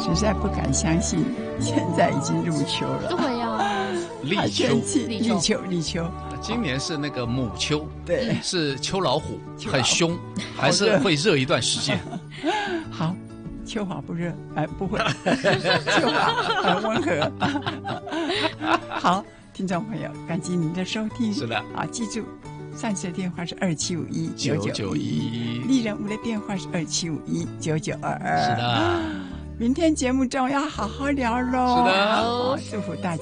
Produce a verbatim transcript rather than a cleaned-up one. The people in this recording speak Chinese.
实在不敢相信，现在已经入秋了。 对呀、啊， 立秋， 立秋，立秋，立秋。 今年是那个母秋， 对， 是秋老虎， 秋老虎很凶，还是会热一段时间。 好，秋华不热，哎，不会，秋华很温和。好，听众朋友，感激您的收听。 是的， 啊，记住，上次的电话是二七五一九九一，丽人屋的电话是二七五一九九二二。 是的， 明天节目中要好好聊喽。 是的， 好，祝福大家。